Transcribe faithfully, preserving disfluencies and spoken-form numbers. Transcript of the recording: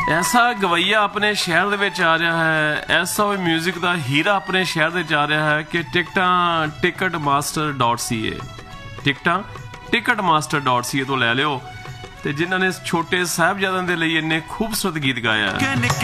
ਐਸਾ ਗਵਈਆ ਆਪਣੇ ਸ਼ਹਿਰ ਦੇ ਵਿੱਚ ਆ ਰਿਹਾ ਹੈ, ਐਸਾ ਮਿਊਜ਼ਿਕ ਦਾ ਹੀਰਾ ਆਪਣੇ ਸ਼ਹਿਰ ਦੇ ਵਿੱਚ ਆ ਰਿਹਾ ਹੈ ਕਿ ਟਿਕਟਾਂ ਟਿਕਟ ਮਾਸਟਰ ਡਾਟ ਸੀ ਏ ਟਿਕਟਾਂ ਟਿਕਟ ਮਾਸਟਰ ਡਾਟ ਸੀ ਏ ਤੋਂ ਲੈ ਲਿਓ। ਤੇ ਜਿਨ੍ਹਾਂ ਨੇ ਛੋਟੇ ਸਾਹਿਬਜ਼ਾਦਿਆਂ ਦੇ ਲਈ ਇੰਨੇ ਖੂਬਸੂਰਤ ਗੀਤ ਗਾਇਆ।